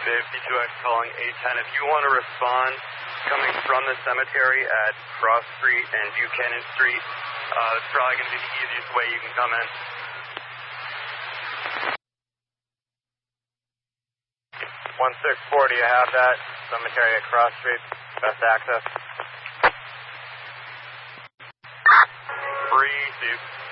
52X calling 810. If you want to respond coming from the cemetery at Cross Street and Buchanan Street, it's probably going to be the easiest way you can come in. 1640, you have that. Cemetery at Cross Street, best access. Free, Steve.